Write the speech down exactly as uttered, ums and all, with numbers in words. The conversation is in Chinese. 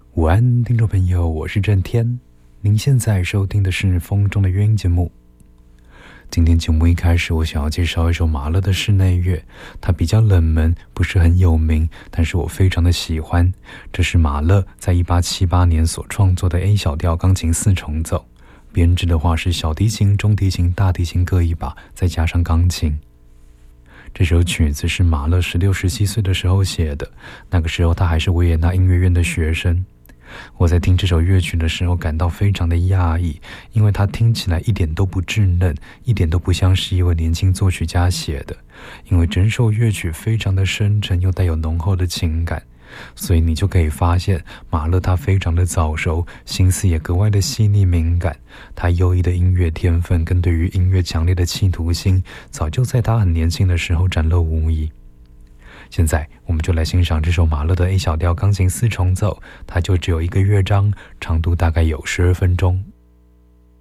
午安，听众朋友，我是郑天。您现在收听的是风中的乐音节目。今天节目一开始，我想要介绍一首马勒的室内乐，它比较冷门，不是很有名，但是我非常的喜欢。这是马勒在一八七八年所创作的 A 小调钢琴四重奏，编制的话是小提琴、中提琴、大提琴各一把，再加上钢琴。这首曲子是马勒十六、十七岁的时候写的，那个时候他还是维也纳音乐院的学生。我在听这首乐曲的时候感到非常的讶异，因为它听起来一点都不稚嫩，一点都不像是一位年轻作曲家写的，因为整首乐曲非常的深沉又带有浓厚的情感，所以你就可以发现马勒他非常的早熟，心思也格外的细腻敏感，他优异的音乐天分跟对于音乐强烈的企图心早就在他很年轻的时候展露无遗。现在我们就来欣赏这首马勒的 A 小调钢琴四重奏，它就只有一个乐章，长度大概有十二分钟。